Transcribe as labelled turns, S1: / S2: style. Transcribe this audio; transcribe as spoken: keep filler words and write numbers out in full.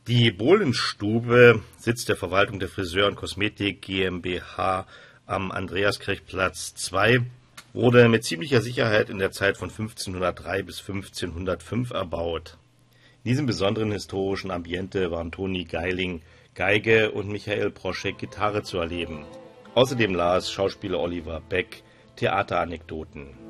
S1: Die Bohlenstube, Sitz der Verwaltung der Friseur und Kosmetik GmbH am Andreaskirchplatz zwei, wurde mit ziemlicher Sicherheit in der Zeit von fünfzehnhundertdrei bis fünfzehnhundertfünf erbaut. In diesem besonderen historischen Ambiente waren Toni Geiling Geige und Michael Proschek Gitarre zu erleben. Außerdem las Schauspieler Oliver Beck Theateranekdoten.